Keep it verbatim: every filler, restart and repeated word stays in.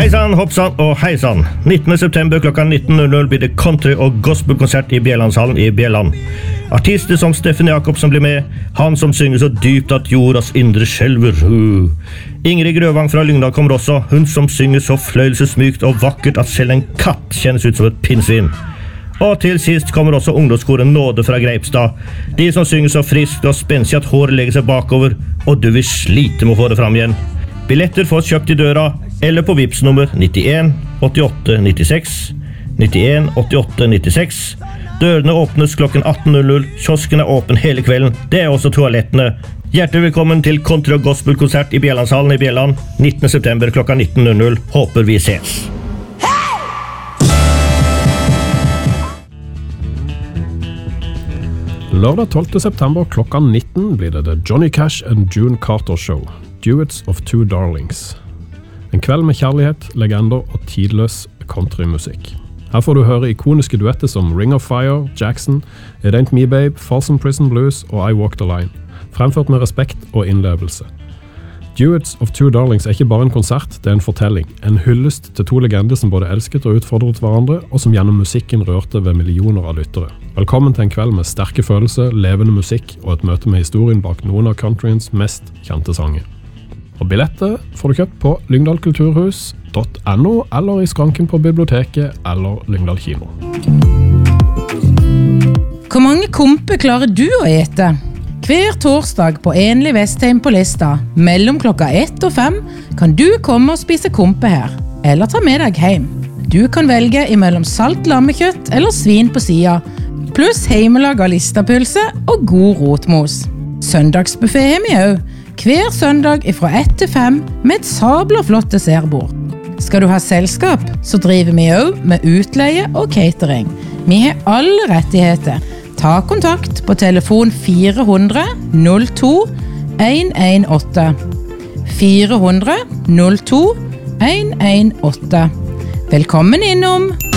Heisan, hoppsan og heisan. nittende september klokka nitten null null blir det country- og gospelkonsert i Bjellandshallen i Bjelland. Artister som Steffen Jakobsen blir med, han som synger så dypt at jordas indre skjelver. Uh. Ingrid Grøvang fra Lyngdal kommer også, hun som synger så fløyelsesmykt og vakkert at selv en katt kjennes ut som et pinnsvin. Og til sist kommer også ungdomskoret Nåde fra Greipstad. De som synger så friskt og spenstig at håret legger seg bakover, og du vil slite med å få det fram igjen. Billetter fås kjøpt i døra, eller på Vipps nummer nittien åttiåtte nittiseks, nittien åttiåtte nittiseks. Dørene åpnes klokken atten null null, kiosken er åpen hele kvelden, det er også toalettene. Hjertelig velkommen til country- og gospelkonsert i Bjellandshallen i Bjelland, nittende september klokka nitten null null. Håper vi ses. Lørdag tolvte september klokka nitten blir det The Johnny Cash and June Carter Show, Duets of Two Darlings. En kveld med kjærlighet, legender og tidløs countrymusikk. Her får du høre ikoniske duetter som Ring of Fire, Jackson, It Ain't Me Babe, Folsom Prison Blues og I Walk the Line, fremført med respekt og innlevelse. Duets of Two Darlings er ikke bare en konsert, det er en fortelling, en hyllest til to legender som både elsket og utfordret hverandre, og som gjennom musikken rørte ved millioner av lyttere. Velkommen til en kveld med sterke følelser, levende musikk og et møte med historien bak noen av countryens mest kjente sanger. Og billetter får du kjøpt på lyngdalkulturhus punktum no eller i skranken på biblioteket eller Lyngdal kino. Hvor mange kompe klarer du å ete? Hver torsdag på Enlig Vestheim på Lista, mellom klokka ett og fem, kan du komme og spise kompe her, eller ta med deg hjem. Du kan velge imellom salt lammekjøtt eller svin på sida, pluss heimelag av listapølse og god rotmos. Søndagsbuffet har vi også, hver søndag fra ett til fem med et sabler flott dessertbord. Skal du ha selskap, så driver vi også med utleie og catering. Vi har alle rettigheter. Ta kontakt på telefon fire hundre null to en en åtte. fire hundre null to en en åtte. Velkommen innom!